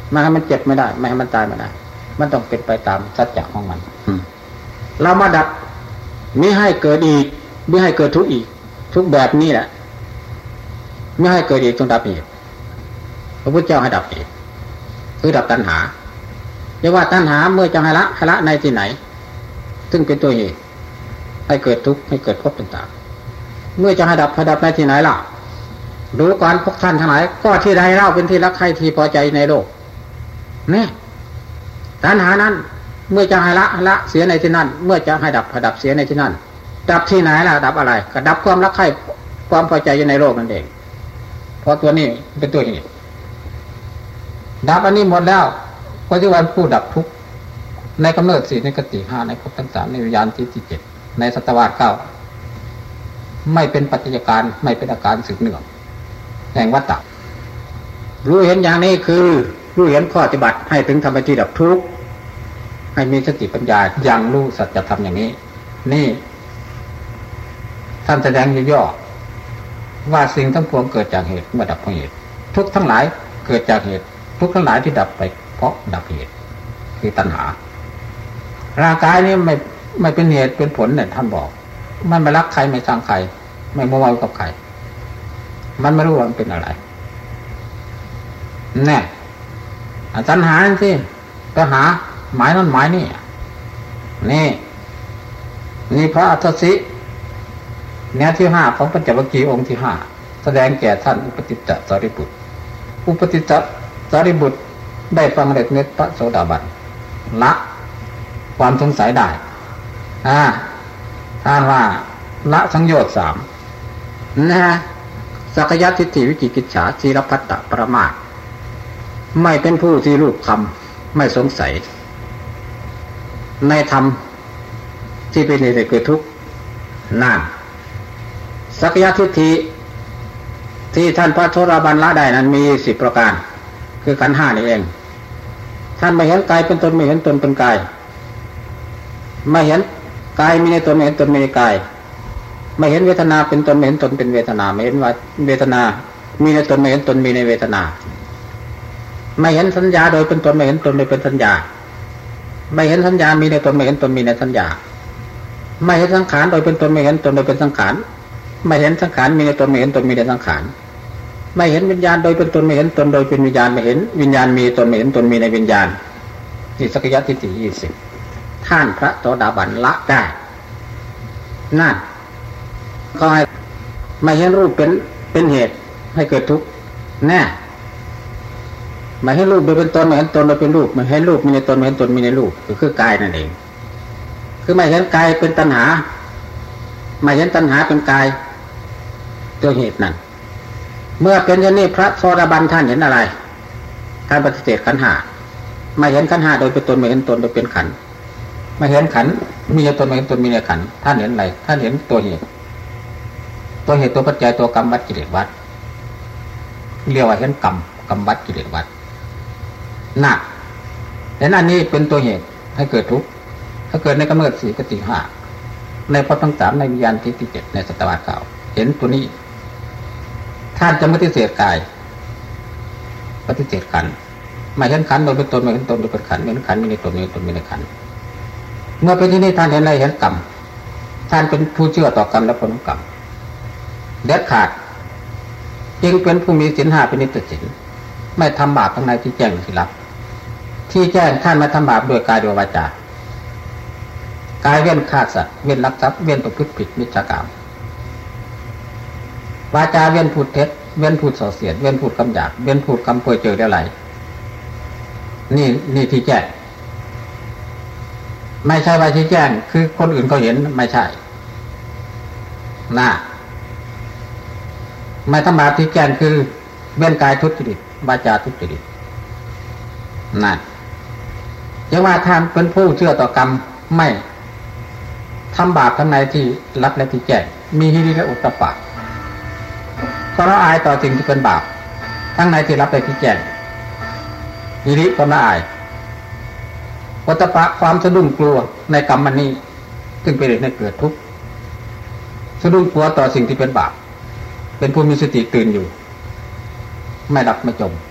ไม่ให้มันเจ็บไม่ได้ไม่ให้มันตายไม่ได้มันต้องเป็นไปตามสัจจะของมันเรามาดับมิให้เกิดอีกมิให้เกิดทุกข์อีกทุกแบบนี้แหละไม่ให้เกิดอีกต้องดับอีกพระพุทธเจ้าให้ดับอีกคือดับตัณหาเรียกว่าตัณหาเมื่อจะให้ละในที่ไหนซึ่งเป็นตัวเหตุให้เกิดทุกข์ให้เกิดภพต่างๆเมื่อจะให้ดับในที่ไหนล่ะรู้ก่อนพวกท่านทั้งหลายก็ที่ใดเล่าเป็นที่รักใคร่ที่พอใจในโลกนี่ตัณหานั้นเมื่อจะให้ละเสียในที่นั้นเมื่อจะให้ดับเสียในที่นั้นดับที่ไหนล่ะดับอะไรก็ดับความรักใคร่ความพอใจในโลกนั่นเองเพราะตัวนี้เป็นตัวนี้ดับอันนี้หมดแล้วก็ที่วันผู้ดับทุกข์ในกำเนิด4ในกติ5ในภพทั้ง3ในวิญญาณที่7ในสัตวาส9ไม่เป็นปัจจัยการไม่เป็นอาการสืบเนื่องแห่งวัฏฏะรู้เห็นอย่างนี้คือรู้เห็นข้อปฏิบัติให้ถึงธรรมที่ดับทุกข์ให้มีสติปัญญาอย่างรู้สัจธรรมอย่างนี้นี่ท่านแสดงย่อๆว่าสิ่งทั้งปวงเกิดจากเหตุเมื่อดับเพราะเหตุทุกทั้งหลายเกิดจากเหตุทุกทั้งหลายที่ดับไปเพราะดับเหตุคือตัณหาร่างกายนี้ไม่เป็นเหตุเป็นผลเนี่ยท่านบอกมันไม่รักใครไม่ชังใครไม่มัวเมากับใครมันไม่รู้ว่ามันเป็นอะไรแน่ตัณหาสิไปหาหมายนั้นหมายนี่นี่พระอัฏฐสิแนวที่5ของปัญจวัคคีย์องค์ที่5แสดงแก่ท่านอุปติสสะสารีบุตรอุปติสสะสารีบุตรได้ฟังเด็ดเม็ดพระโสดาบันละความสงสัยได้ท่านว่าละสังโยชน์3นะสักยะทิฏฐิวิจิกิจฉาสีลพัตตปรมาสไม่เป็นผู้ที่รูปคำไม่สงสัยในธรรมที่เป็นเหตุเกิดทุกข์นั่นสักยะทิฏฐิที่ท่านพระโสดาบันละได้นั้นมี10ประการคือขันธ์5นี่เองท่านไม่เห็นกายเป็นตนไม่เห็นตนเป็นกายไม่เห็นกายมีในตนไม่เห็นตนมีในกายไม่เห็นเวทนาเป็นตนไม่เห็นตนเป็นเวทนาไม่เห็นว่าเวทนามีในตนไม่เห็นตนมีในเวทนาไม่เห็นสัญญาโดยเป็นตนไม่เห็นตนโดยเป็นสัญญาไม่เห็นสัญญามีในตนไม่เห็นตนมีในสัญญาไม่เห็นสังขารโดยเป็นตนไม่เห็นตนโดยเป็นสังขารไม่เห็นสังขารมีในตนไม่เห็นตนมีในสังขารไม่เห็นวิญญาณโดยเป็นตนไม่เห็นตนโดยเป็นวิญญาณไม่เห็นวิญญาณมีตนไม่เห็นตนมีในวิญญาณนี่สักยะทิฏฐิ20ท่านพระโสดาบันละได้นั่นก็ให้ไม่เห็นรูปเป็นเหตุให้เกิดทุกข์แน่ไม่ให้รูปโดยเป็นตนไม่เห็นตนโดยเป็นรูปไม่ให้รูปมีในตนไม่เห็นตนมีในรูปก็คือกายนั่นเองคือไม่เห็นกายเป็นตัณหาไม่เห็นตัณหาเป็นกายตัวเหตุนั่นเมื่อเป็นอย่างนี้พระโสดาบันท่านเห็นอะไรท่านปฏิเสธขันธ์5ไม่เห็นขันธ์5โดยเป็นตนไม่เห็นตนโดยเป็นขันธ์ไม่เห็นขันธ์มีในตนไม่เห็นตนมีในขันธ์ท่านเห็นอะไรท่านเห็นตัวเหตุตัวปัจจัยตัวกรรมวัฏกิเลสวัฏเรียกว่าเห็นกรรมวัฏกิเลสวัฏน่ะแต่นั่นนี่เป็นตัวเหตุให้เกิดทุกข์ถ้าเกิดในกำเนิด4กติ5ในภพทั้ง3ในวิญญาณที่7ในสัตวาส9เห็นตัวนี้ท่านจะไม่ปฏิเสธกายปฏิเสธขันธ์ไม่เห็นขันธ์โดยเป็นตนไม่เห็นตนโดยเป็นขันธ์ไม่เห็นขันธ์มีในตนมีในตนมีในขันธ์เมื่อเป็นที่นี้ท่านเห็นอะไรเห็นกรรมท่านเป็นผู้เชื่อต่อกรรมและผลของกรรมเด็ดขาดจึงเป็นผู้มีศีล5เป็นนิจศีลไม่ทำบาปทั้งในที่แจ้งที่ลับที่แจ้งท่านไม่ทำบาปด้วยกายด้วยวาจากายเว้นฆ่าสัตว์เว้นลักทรัพย์เว้นประพฤติผิดมิจฉากรรมวาจาเว้นพูดเท็จเว้นพูดส่อเสียดเว้นพูดคำหยาบเว้นพูดคำเปื่อยเจอได้ไรนี่ที่แจ้งไม่ใช่ว่าที่แจ้งคือคนอื่นเขาเห็นไม่ใช่ไม่ทำบาปที่แจ้งคือเว้นกายทุจริตวาจาทุจริตนั่นจะว่าท่านเป็นผู้เชื่อต่อกรรมไม่ทำบาปทั้งในที่ลับและที่แจ้งมีหิริและอุตตปะก็ละอายต่อสิ่งที่เป็นบาปทั้งในที่ลับและที่แจ้งหิริก็ละอายอุตตปะความสะดุ้งกลัวในกรรมมันนี้ซึ่งเป็นเหตุให้เกิดทุกข์สะดุ้งกลัวต่อสิ่งที่เป็นบาปเป็นผู้มีสติตื่นอยู่ไม่หลับไม่จม